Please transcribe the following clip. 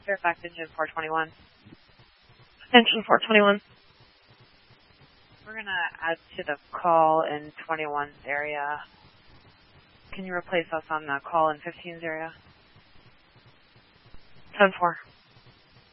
Fairfax engine 421. Engine 421. We're going to add to the call in 21's area. Can you replace us on the call in 15's area? 10-4.